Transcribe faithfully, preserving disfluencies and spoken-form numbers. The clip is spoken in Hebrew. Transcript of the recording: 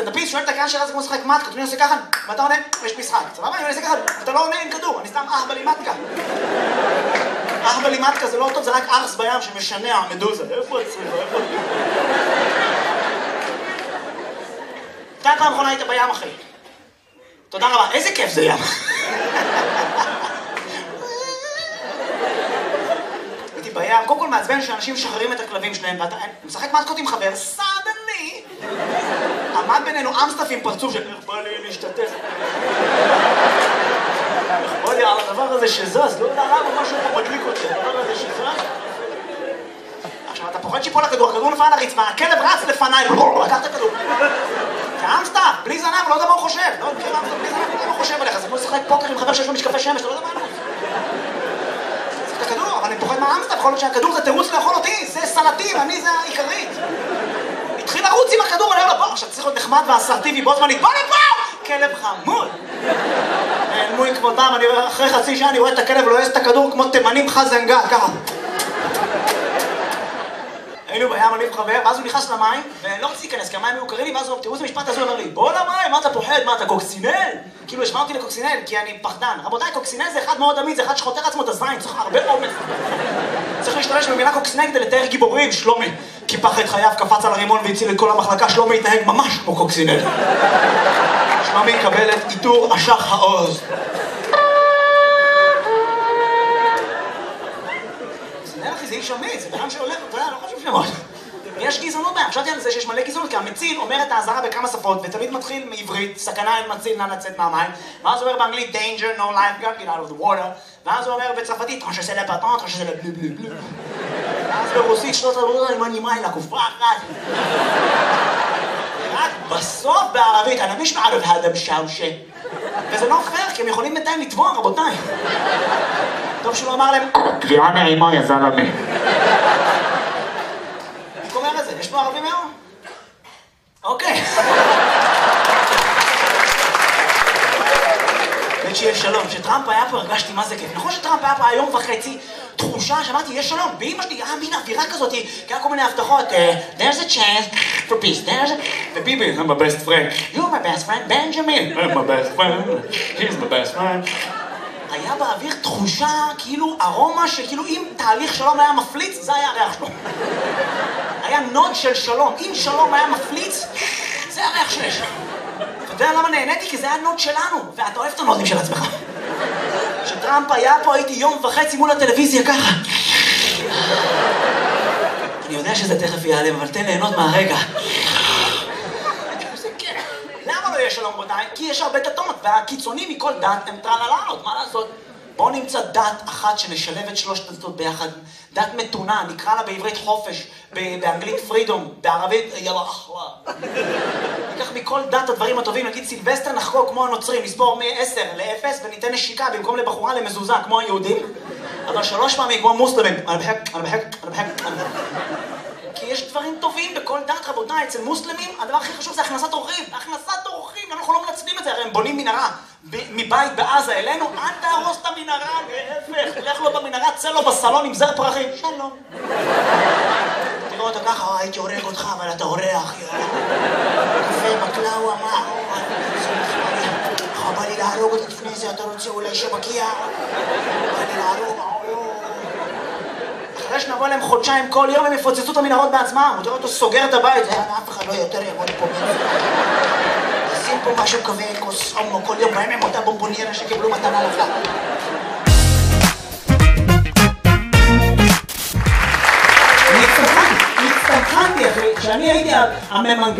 סטנדאפיסט שואל את הקהל שאלה זה כמו לשחק מתקה, אני עושה ככה, ואתה עונה, יש משחק, סבבה? אני עושה ככה, אתה לא עונה עם כדור, אני סתם אח בלימטקה. אח בלימטקה זה לא טוב, זה רק ארס בים שמשנע המדוזה. איפה הצריבה? איפה... אתה פעם אחרונה היית בים, אחי. תודה רבה, איזה כיף זה ים. הייתי בים, קודם כל מעצבן שאנשים משחררים את הכלבים שלהם, ואתה משחק מתקות עם חבר, סדני! עמד בינינו אמסטף עם פרצוף של איך בא לי להשתתף. איך בא לי על הדבר הזה שזז, לא יודע למה משהו פה מדליק אותי, הדבר הזה שזז. עכשיו, אתה פוחד שיפול לכדור, הכדור נפל על הרצפה, הכלב רץ לפניי, לקח את הכדור. זה אמסטף, בלי זנב, לא יודע מה הוא חושב. לא יודע מה אמסטף, בלי זנב, לא יודע מה הוא חושב עליך. זה כמו לשחק פוקר עם חבר שיש לו משקפי שמש, אתה לא יודע מה הוא. צריך את הכדור, אבל אני פוחד מהאמסטף, יכול להיות שהכדור זה תירוץ לאכול אותי, זה סלטים, אני זה העיקרית. התחיל לרוץ עם הכדור, אני אומר לו, בוא, עכשיו צריך להיות נחמד ואסרטיבי, בו זמנית, בוא לפה! כלב חמוד. נעלמו עם כבודם, אני אומר, אחרי חצי שעה אני רואה את הכלב לועס את הכדור כמו תימנים חזנגה, ככה. היינו בים, אני וחבר, ואז הוא נכנס למים, ולא רציתי להיכנס, כי המים היו קרים לי, ואז הוא, תראו איזה משפט הזה, הוא אומר לי, בוא למים, מה אתה פוחד, מה אתה קוקסינל? כאילו, השמע אותי לקוקסינל, כי אני פחדן. רבותיי, קוקסינל זה אחד מאוד עמיד, זה אחד שחותר עצמו את הזין, צריך הרבה אומץ. צריך להשתמש במילה קוקסינל כדי לתאר גיבורים, שלומי. קיפח את חייו, קפץ על הרימון והציל את כל המחלקה, שלומי התנהג ממש כמו קוקסינל. שלומי יקבל את עיטור אשך העוז. זה איש אמיץ, זה בן שהולך, אתה יודע, לא חושב שמות. יש גזענות בהם, חשבתי על זה שיש מלא גזענות, כי המציל אומר את האזהרה בכמה שפות, ותמיד מתחיל מעברית, סכנה אין מציל, נא לצאת מהמים, ואז הוא אומר באנגלית, danger, no life, get out of the water, ואז הוא אומר בצרפתית, טרנש עשה לפטרון, טרנש עשה לבלו בלו בלו. ואז ברוסית, שנות עבודה, אני מנימה אל הקופה אחת. רק בסוף בערבית, אני משמע עליו האדם שאושה. וזה לא פייר, כי הם יכולים בינתיים לתבוע, רבותיי. טוב שהוא אמר להם, תביעה נעימה, יא זלמה. אני אומר את זה, יש פה ערבים היום? אוקיי. באמת שיהיה שלום, כשטראמפ היה פה הרגשתי מה זה כיף. נכון שטראמפ היה פה היום וחצי, תחושה שמעתי, יש שלום. באמא שלי, היה מין אווירה כזאת, כי היה כל מיני הבטחות, there's a chance for peace, there's a... וביבי, I'm my best friend. You're my best friend, Benjamin. I'm my best friend, he's my best friend. היה באוויר תחושה, כאילו ארומה שכאילו אם תהליך שלום היה מפליץ, זה היה הריח שלו. היה נוד של שלום. אם שלום היה מפליץ, זה הריח שיש. אתה יודע למה נהניתי? כי זה היה נוד שלנו, ואתה אוהב את הנודים של עצמך. כשטראמפ היה פה, הייתי יום וחצי מול הטלוויזיה ככה. אני יודע שזה תכף ייעלם, אבל תן ליהנות מהרגע. למה לא יש שלום רבותיי? כי יש הרבה דתות, והקיצונים מכל דת הם טרללות, מה לעשות? בואו נמצא דת אחת שנשלב את שלושת הדתות ביחד. דת מתונה, נקרא לה בעברית חופש, באנגלית פרידום, בערבית יאללה אחלה. ניקח מכל דת הדברים הטובים, נגיד סילבסטר נחגוג כמו הנוצרים, נספור מ-עשר ל-אפס וניתן נשיקה במקום לבחורה למזוזה כמו היהודים, אבל שלוש פעמים כמו מוסלמים. אני בחק, אני בחק, אני בחק, אני בחק. כי יש דברים טובים בכל דת, רבותיי. אצל מוסלמים הדבר הכי חשוב זה הכנסת אורחים. הכנסת אורחים, אנחנו לא מנצלים את זה, הרי הם בונים מנהרה מבית בעזה אלינו, אל תהרוס את המנהרה, להפך, לך לו במנהרה, צא לו בסלון עם זר פרחים. שלום. תראו אותו ככה, הייתי הורג אותך, אבל אתה אורח, קפה בקלאווה, מה? בא לי להרוג אותי לפני זה, אתה רוצה אולי שבקיע? בא לי להרוג, אחרי שנבוא להם חודשיים כל יום הם יפוצצו את המנהרות בעצמם. הוא תראה אותו סוגר את הבית, אף אחד לא יותר יבוא לפה מזה. תשים פה משהו כזה, כוס הומו כל יום, בהם הם אותה בומבוניירה שקיבלו מתנה לחג. אני הצטרחנתי, כשאני הייתי הממנגל